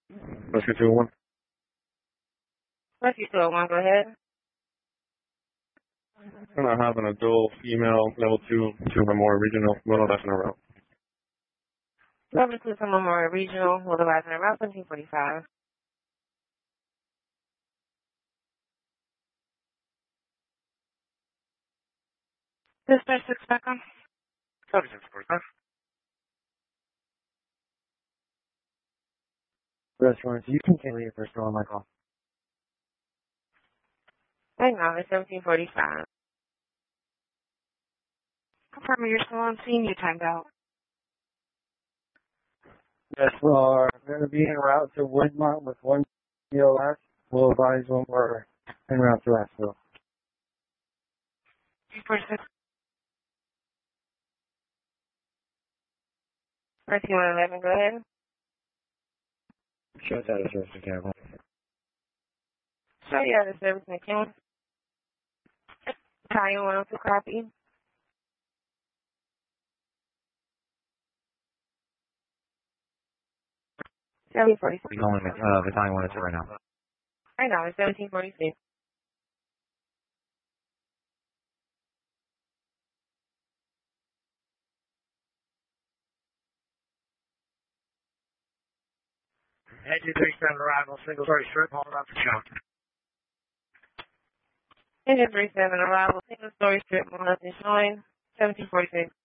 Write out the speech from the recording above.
Rescue 201. Rescue 201, go ahead. And I have an adult female level 2 to Memorial Regional, well, that's in a route. Level 2 to Memorial Regional, will arrive in around 1745. Dispatch 6 back on. 1745. Restaurants, you can cancel your first call on my call. Hang on, it's 1745. Confirm you're still on scene, you timed out. Yes, we are going to be en route to Woodmont with one POS. We'll advise when we're en route to Asheville. 246. 1311, go ahead. Shows out of service to Campbell. Show you out of service in account. Battalion 102 copy. Calling Battalion 102 right now. Right now, it's 1746. Engine 37 arrival, single story strip, hold up for show. Engine 37 arrival, single story strip, on up and showing, 1746.